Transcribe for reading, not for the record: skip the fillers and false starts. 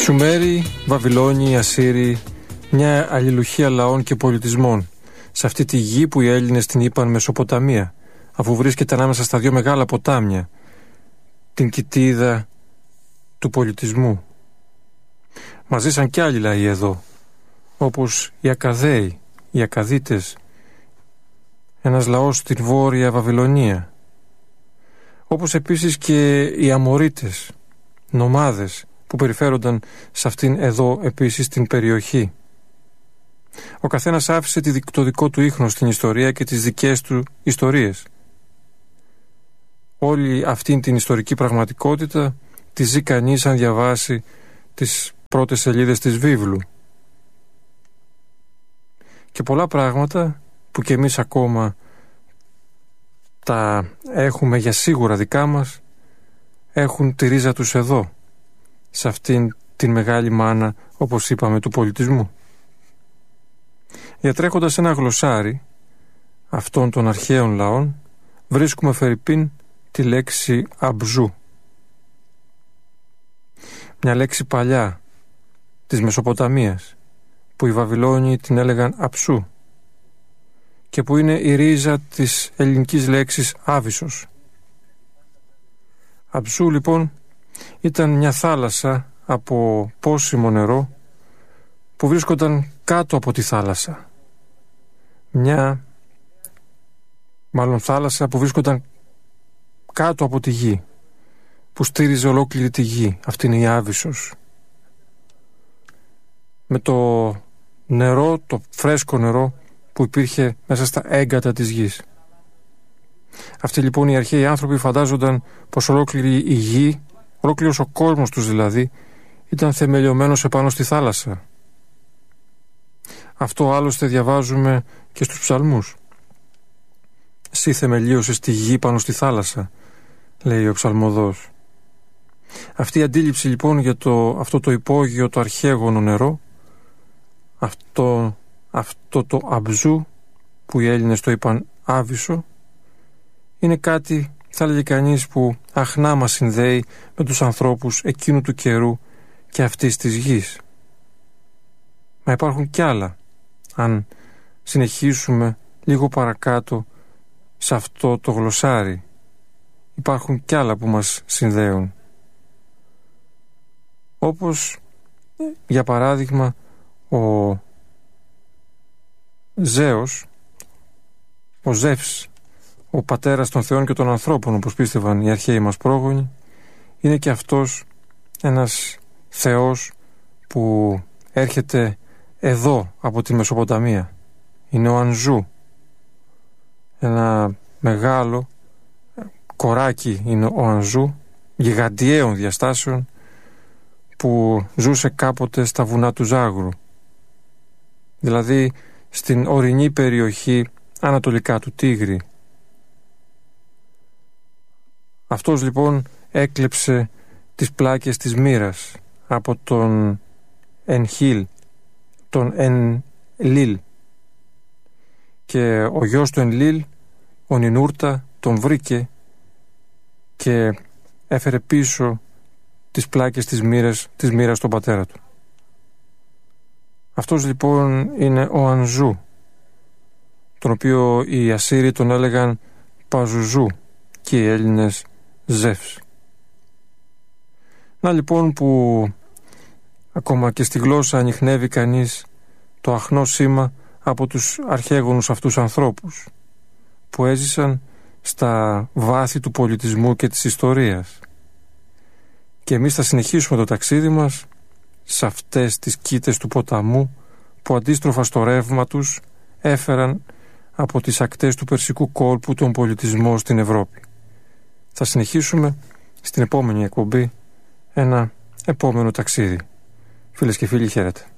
Σουμέρι, Βαβυλώνιοι, Ασσύριοι, μια αλληλουχία λαών και πολιτισμών, σε αυτή τη γη που οι Έλληνες την είπαν Μεσοποταμία, αφού βρίσκεται ανάμεσα στα δύο μεγάλα ποτάμια, την κοιτίδα του πολιτισμού. Μας ζήσαν κι άλλοι λαοί εδώ, όπως οι Ακαδαίοι, οι Ακαδίτες, ένας λαός στην Βόρεια Βαβυλωνία, όπως επίσης και οι Αμορίτες, νομάδες που περιφέρονταν σε αυτήν εδώ επίσης την περιοχή. Ο καθένας άφησε το δικό του ίχνος στην ιστορία και τις δικές του ιστορίες. Όλη αυτήν την ιστορική πραγματικότητα τη ζει κανείς αν διαβάσει τις πρώτες σελίδες της βίβλου. Και πολλά πράγματα που κι εμείς ακόμα τα έχουμε για σίγουρα δικά μας, έχουν τη ρίζα τους εδώ, σε αυτήν την μεγάλη μάνα, όπως είπαμε, του πολιτισμού. Διατρέχοντας ένα γλωσσάρι αυτών των αρχαίων λαών, βρίσκουμε φερειπίν τη λέξη αμπζού. Μια λέξη παλιά της Μεσοποταμίας, που οι Βαβυλώνιοι την έλεγαν αψού και που είναι η ρίζα της ελληνικής λέξης άβυσσος. Αψού λοιπόν ήταν μια θάλασσα από πόσιμο νερό που βρίσκονταν κάτω από τη θάλασσα. Μια θάλασσα που βρίσκονταν κάτω από τη γη, που στήριζε ολόκληρη τη γη. Αυτή είναι η Άβυσσος. Με το νερό, το φρέσκο νερό που υπήρχε μέσα στα έγκατα της γης. Αυτοί λοιπόν οι αρχαίοι άνθρωποι φαντάζονταν πως ολόκληρη η γη, ολόκληρος ο κόσμος τους δηλαδή, ήταν θεμελιωμένος επάνω στη θάλασσα. Αυτό άλλωστε διαβάζουμε και στους ψαλμούς. «Συ θεμελίωσες τη γη πάνω στη θάλασσα», λέει ο ψαλμοδός. Αυτή η αντίληψη λοιπόν για αυτό το υπόγειο, το αρχαίγωνο νερό, αυτό το αμπζού που οι Έλληνες το είπαν άβυσσο, είναι κάτι, θα έλεγε κανείς, που αχνά μας συνδέει με τους ανθρώπους εκείνου του καιρού και αυτής της γης. Μα υπάρχουν κι άλλα, αν συνεχίσουμε λίγο παρακάτω σε αυτό το γλωσσάρι. Υπάρχουν κι άλλα που μας συνδέουν. Όπως, για παράδειγμα, ο Ζέος, ο Ζεύς, ο πατέρας των θεών και των ανθρώπων, όπως πίστευαν οι αρχαίοι μας πρόγονοι, είναι και αυτός ένας θεός που έρχεται εδώ από τη Μεσοποταμία. Είναι ο Ανζού, ένα μεγάλο κοράκι είναι ο Ανζού, γιγαντιαίων διαστάσεων, που ζούσε κάποτε στα βουνά του Ζάγρου, δηλαδή στην ορεινή περιοχή ανατολικά του Τίγρη. Αυτός λοιπόν έκλεψε τις πλάκες της μοίρας από τον Ενχίλ, τον Ενλίλ, και ο γιος του Ενλίλ, ο Νινούρτα, τον βρήκε και έφερε πίσω τις πλάκες της μοίρας στον πατέρα του. Αυτός λοιπόν είναι ο Ανζού, τον οποίο οι Ασσύριοι τον έλεγαν Παζουζού και οι Έλληνες Ζεύς. Να λοιπόν που ακόμα και στη γλώσσα ανιχνεύει κανείς το αχνό σήμα από τους αρχαίγονους αυτούς ανθρώπους που έζησαν στα βάθη του πολιτισμού και της ιστορίας. Και εμείς θα συνεχίσουμε το ταξίδι μας σε αυτές τις κοίτες του ποταμού που αντίστροφα στο ρεύμα τους έφεραν από τις ακτές του Περσικού κόλπου τον πολιτισμό στην Ευρώπη. Θα συνεχίσουμε στην επόμενη εκπομπή ένα επόμενο ταξίδι. Φίλες και φίλοι, χαίρετε.